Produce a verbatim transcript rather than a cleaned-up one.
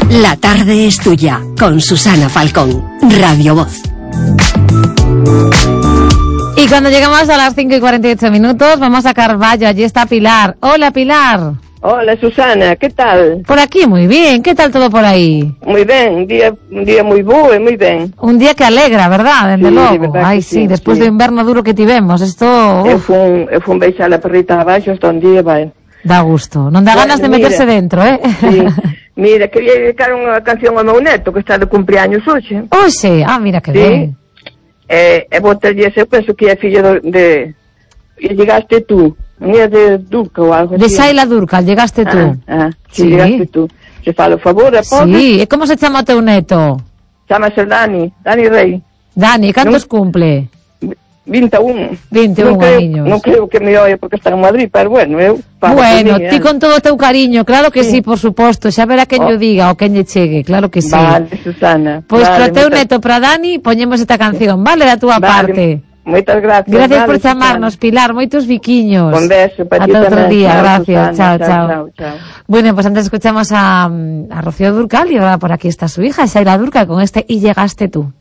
La tarde es tuya, con Susana Falcón, Radio Voz. Y cuando llegamos a las cinco y cuarenta y ocho minutos, vamos a Carballo, allí está Pilar. Hola, Pilar. Hola, Susana, ¿qué tal? Por aquí muy bien, ¿qué tal todo por aí? Muy ben, un día un día moi bo e moi ben. Un día que alegra, verdad, desde sí, logo. Verdad Ai, sí, sí, despois sí. do inverno duro que tivemos, isto... Eu fun, eu fun beixar a perrita abaixo hasta un día, vai. Dá gusto, non dá Bueno, ganas de mira, meterse dentro, eh? Sí. Mira, quería dedicar unha canción ao meu neto que está de cumpleaños hoxe. Oxe, ah, mira que Sí. ben. E, e botalle, eu penso que é fillo de... de e llegaste tú, mía de Durca ou algo De así. Saila Durcal, llegaste tú. Ah, ah Sí. sí, llegaste tú. Se falo, favor, a pobre. Sí, e como se chama o teu neto? Chámase Dani, Dani Rey. Dani, cantos Non- cumple? vinte e un. vinte e un non creo, aniños. Non creo que me oie porque está en Madrid, pero bueno, eu... falo Bueno, por mí, ti eh. con todo o teu cariño, claro que sí, Sí. por suposto, xa verá quen Oh. lle diga ou quen lle chegue, claro que sí. Vale, Susana. Pois vale, pro teu moitas- neto, para Dani, poñemos esta canción, vale, da túa vale, parte. Moitas gracias. Gracias vale, por chamarnos, Pilar, moitos biquiños. Susana. Un beso para ti Ata outro tamén. día, Chao, gracias, Susana. chao, chao. chao, chao. Bueno, pues antes escuchamos a, a Rocío Durcal y ahora por aquí está su hija, Saila Durcal, con este Y llegaste tú.